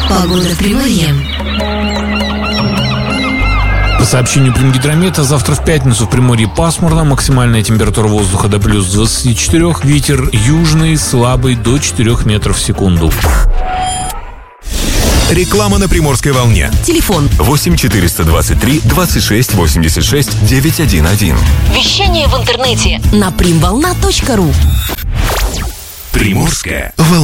Погода в Приморье. По сообщению Примгидромета, завтра в пятницу в Приморье пасмурно, максимальная температура воздуха до плюс 24, ветер южный, слабый до 4 метров в секунду. Реклама на Приморской волне. Телефон 8 423 26 86 911. Вещание в интернете на primvolna.ru. Приморская волна.